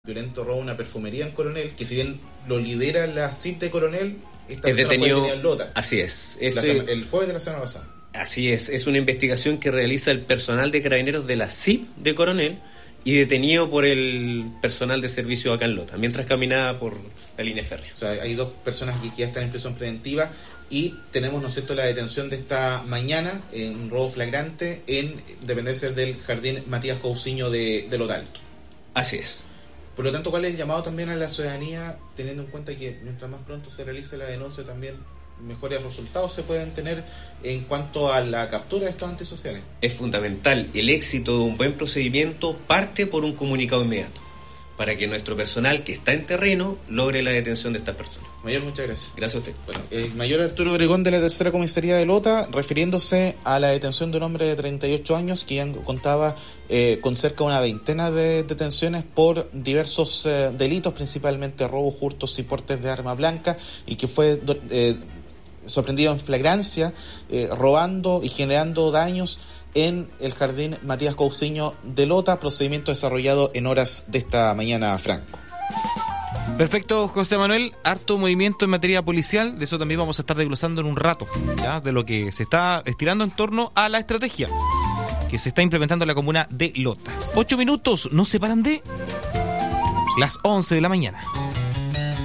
violento robo a una perfumería en Coronel, que si bien lo lidera la CIP de Coronel, esta es detenido en Lota. Así es. El jueves de la semana pasada. Así es una investigación que realiza el personal de carabineros de la CIP de Coronel y detenido por el personal de servicio acá en Lota, mientras caminaba por la línea férrea. O sea, hay 2 personas que ya están en prisión preventiva y tenemos, ¿no es cierto?, la detención de esta mañana en un robo flagrante en dependencias del Jardín Matías Cousiño de Lota Alto. Así es. Por lo tanto, ¿cuál es el llamado también a la ciudadanía, teniendo en cuenta que mientras más pronto se realice la denuncia, también mejores resultados se pueden tener en cuanto a la captura de estos antisociales? Es fundamental. El éxito de un buen procedimiento parte por un comunicado inmediato, para que nuestro personal que está en terreno logre la detención de estas personas. Mayor, muchas gracias. Gracias a usted. Bueno, el mayor Arturo Obregón de la Tercera Comisaría de Lota, refiriéndose a la detención de un hombre de 38 años que ya contaba con cerca de una veintena de detenciones por diversos delitos, principalmente robos, hurtos y portes de arma blanca, y que fue sorprendido en flagrancia, robando y generando daños en el Jardín Matías Cousiño de Lota, procedimiento desarrollado en horas de esta mañana, Franco. Perfecto, José Manuel, harto movimiento en materia policial, de eso también vamos a estar desglosando en un rato, ¿ya? De lo que se está estirando en torno a la estrategia que se está implementando en la comuna de Lota. 8 minutos nos separan de las 11 de la mañana.